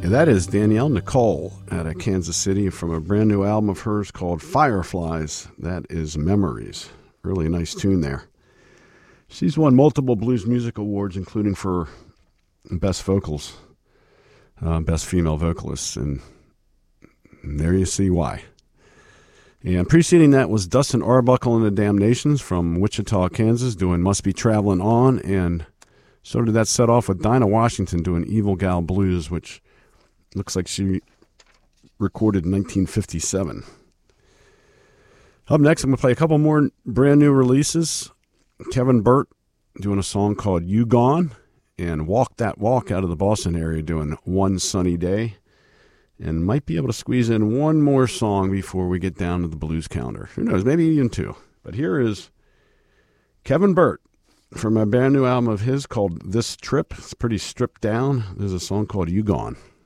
That is Danielle Nicole out of Kansas City from a brand new album of hers called Fireflies. That is Memories. Really nice tune there. She's won multiple blues music awards, including for best vocals, best female vocalists, and there you see why. And preceding that was Dustin Arbuckle and the Damnations from Wichita, Kansas, doing Must Be Traveling On, and so did that set off with Dinah Washington doing Evil Gal Blues, which looks like she recorded in 1957. Up next, I'm going to play a couple more brand new releases. Kevin Burt doing a song called You Gone, and Walk That Walk out of the Boston area doing One Sunny Day. And might be able to squeeze in one more song before we get down to the blues calendar. Who knows, maybe even two. But here is Kevin Burt from a brand new album of his called This Trip. It's pretty stripped down. There's a song called You Gone.